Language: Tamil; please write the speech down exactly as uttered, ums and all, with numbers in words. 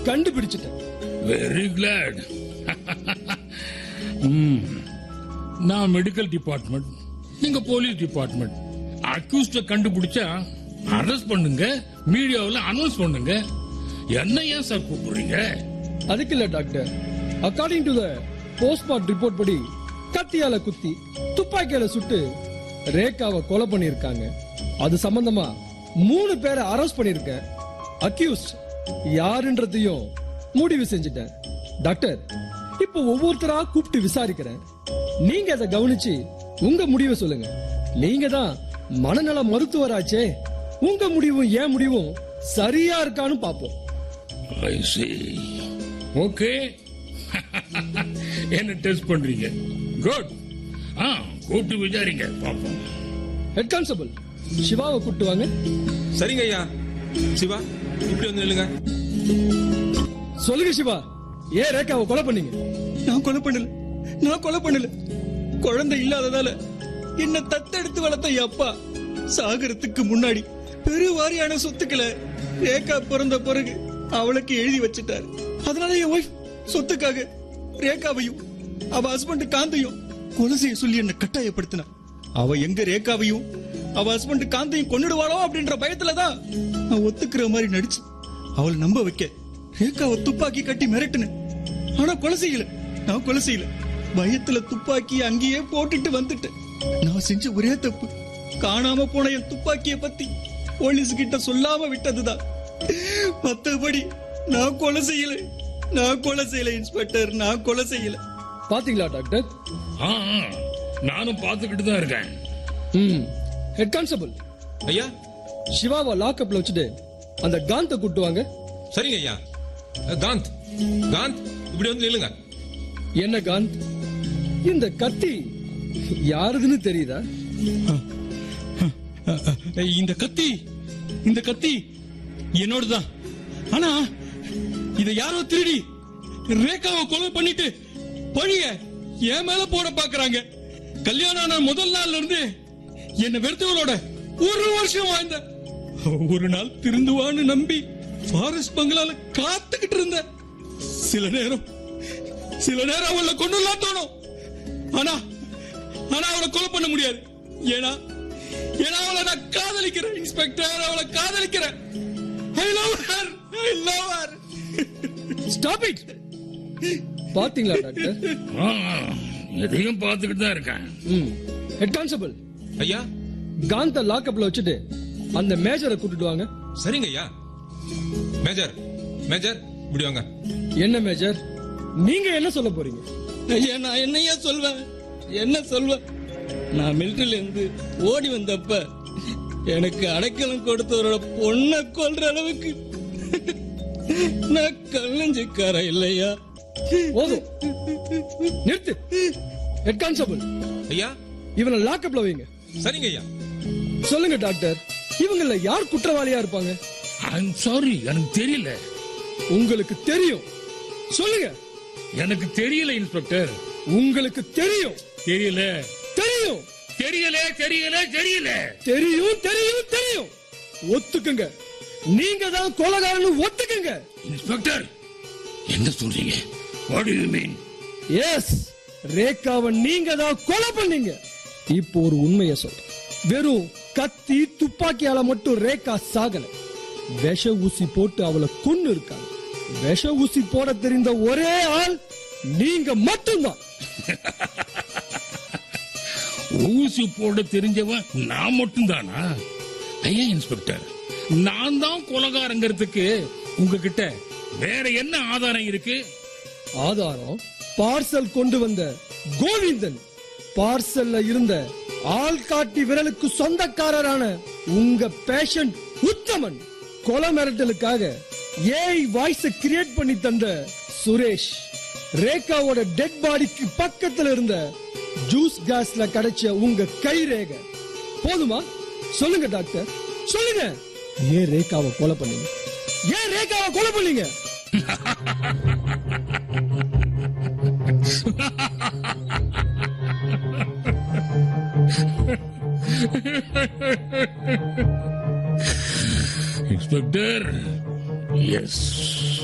கண்டுபிடிச்சிட்டேன். Very glad. நான் மெடிக்கல் டிபார்ட்மெண்ட், நீங்க போலீஸ் டிபார்ட்மெண்ட். அக்யூஸ்ட கண்டுபிடிச்சா அரெஸ்ட் பண்ணுங்க, மீடியாவில் அனௌன்ஸ் பண்ணுங்க. என்ன ஏன் சார் கூப்பிடுறீங்க? அதுக்கு இல்ல doctor, according to the போஸ்ட்மார்ட் report படி கத்தியால குத்தி துப்பாக்கியால சுட்டு ரேகாவை கொலை பண்ணிருக்காங்க. அது சம்பந்தமா மூணு பேரை அரெஸ்ட் பண்ணிருக்கேன். அக்யூஸ்ட் யாருன்றதையும் முடிவு செஞ்சுட்டேன். டாக்டர், இப்ப ஒவ்வொருத்தரா கூப்பிட்டு விசாரிக்கிறேன். நீங்க அதை கவனிச்சு உங்க முடிவை சொல்லுங்க. நீங்க தான் மனநல மருத்துவராச்சே, உங்க முடிவும் ஏன் முடிவும் சரியா இருக்கான்னு பாப்போம். I see. ஓகே. என்ன டெஸ்ட் பண்றீங்க? குட். ஆ, கூப்பிட்டு விசாரிங்க பாப்போம். ஹெட் கான்ஸ்டபிள், சிவாவை கூப்பிட்டு வாங்க. சரிங்க ஐயா. சிவா, இப்படி வந்து நில்லுங்க. சொல்லுங்க சிவா, ஏன் ரேகாவை கொலை பண்ணீங்க? நான் கொலை பண்ணல, நான் கொலை பண்ணல. குழந்தை இல்லாததால என்ன தத்தெடுத்து வளர்த்த என் அப்பா சாகரத்துக்கு முன்னாடி பெருவாரியான சொத்துக்களை ரேகா பிறந்த பிறகு அவளுக்கு எழுதி வச்சிட்டாரு. அதனால என் ஒய்ஃப் சொத்துக்காக ரேகாவையும் அவ ஹஸ்பண்ட் காந்தையும் கொலை செய்ய சொல்லி என்ன கட்டாயப்படுத்தினா. அவ எங்க ரேகாவையும் அவ ஹஸ்பண்ட் காந்தையும் கொன்னுடுவாளோ அப்படின்ற பயத்துலதான் நான் ஒத்துக்கிற மாதிரி நடிச்சு அவளை நம்ப வைக்க ரேகாவை துப்பாக்கி கட்டி மிரட்டுனேன். ஆனா கொலை செய்யல, நான் கொலை செய்யல. பயத்துல துப்பாக்கி அங்கேயே போட்டுட்டு வந்துட்டேன். நான் செஞ்ச ஒரே தப்பு, காணாம போன என் துப்பாக்கிய பத்தி போலீஸ் கிட்ட சொல்லாம விட்டதுதான். மத்தபடி நான் கொலை செய்யல, நான் கொலை செய்யல இன்ஸ்பெக்டர், நான் கொலை செய்யல. பாத்தீங்களா டாக்டர்? ஆ, ஆ, நானும் பார்த்துக்கிட்டு தான் இருக்கேன். ம். ஹெட் கான்ஸ்டபிள், ஐயா. சிவாவை லாக்அப்ல வச்சுட்டு அந்த காந்த கூட்டு வாங்க. சரிங்க ஐயா. காந்த், காந்த், இப்படி வந்து நில்லுங்க. என்ன காந்த், இந்த கத்தி யாருதுன்னு தெரியுதா? இந்த கத்தி, இந்த கத்தி என்னோடதான். ஆனா இத யாரோ திருடி ரேகாவை கொலை பண்ணிட்டு பழிய என் மேல போட பாக்குறாங்க. கல்யாணம் ஆன முதல் நாள்ல இருந்து என்ன வெறுத்தவளோட ஒரு வருஷம் வாழ்ந்த. ஒரு நாள் திருந்துவான்னு நம்பி ஃபாரஸ்ட் பங்களால காத்துக்கிட்டு இருந்த. சில நேரம் சில நேரம் அவளை கொண்டுலாம் தோணும். ஆனா ஆனா அவளை கொலை பண்ண முடியாது. ஏன்னா ஏன்னா அவளை நான் காதலிக்கிறேன் இன்ஸ்பெக்டர், அவளை காதலிக்கிறேன். I love her, I love her. Stop it. பாத்தீங்களா டாக்டர்? ஆ, ஆ, எதையும் பார்த்துக்கிட்டு தான் இருக்கேன். ம். ஹெட் கான்ஸ்டபிள், ஐயா. காந்த லாக்அப்ல வச்சுட்டு அந்த மேஜரை கூட்டிட்டு வாங்க. சரிங்க ஐயா. மேஜர், மேஜர், இப்படி வாங்க. என்ன மேஜர், நீங்க என்ன சொல்ல போறீங்க? ஐயா, நான் என்னையா சொல்வேன், என்ன சொல்வேன்? நான் மிலிட்டரியில இருந்து ஓடி வந்தப்ப எனக்கு அடைக்கலம் கொடுத்தவரோட பொண்ணை கொல்ற அளவுக்கு நான் கல்லஞ்சிக்கார இல்லையா? போதும், நிறுத்து. ஹெட் கான்ஸ்டபிள், ஐயா. இவனை லாக்அப்ல வைங்க. சரிங்க ஐயா. சொல்லுங்க டாக்டர், இவங்கள யார் குற்றவாளியா இருப்பாங்க? ஐம் சாரி, எனக்கு தெரியல. உங்களுக்கு தெரியும், சொல்லுங்க. எனக்கு தெரியல இன்ஸ்பெக்டர். உங்களுக்கு தெரியும், தெரியல தெரியும், தெரியல தெரியல தெரியல தெரியும், தெரியும், தெரியும். ஒத்துக்குங்க, நீங்க தான் கொலைகாரன்னு ஒத்துக்குங்க. இன்ஸ்பெக்டர், என்ன சொல்றீங்க? What to you mean? S, ரேகாவை நீங்க தான் கொலை பண்ணீங்க. இப்போ ஒரு உண்மையை சொல்றேன். வெறும் கத்தி துப்பாக்கியால மட்டும் ரேகா சாகல, விஷ ஊசி போட்டு அவளை கொன்னு இருக்காங்க. விஷ ஊசி போட தெரிந்த ஒரே ஆள் நீங்க மட்டும்தான். ஊசி போட தெரிஞ்சவன் நான் மட்டும்தானா? ஐயா இன்ஸ்பெக்டர், நான் தான் கொலைகாரங்கிறதுக்கு உங்ககிட்ட வேற என்ன ஆதாரம் இருக்கு? ஆதாரம், பார்சல் கொண்டு வந்த கோவிந்தன், பார்சல்ல இருந்த ஆள்காட்டி விரலுக்கு சொந்தக்காரரான உங்க பேஷண்ட் உத்தமன், கொலை மிரட்டலுக்காக ஏஐ வாய்ஸ் கிரியேட் பண்ணி தந்த சுரேஷ், ரேகாவோட டெட் பாடிக்கு பக்கத்துல இருந்த ஜூஸ் கேஸ்ல கிடைச்ச உங்க கை ரேகை. போதுமா? சொல்லுங்க டாக்டர், சொல்லுங்க. ஏன் ரேகாவை கொலை பண்ணீங்க? ஏன் ரேகாவை கொலை பண்ணீங்க? Inspector, S.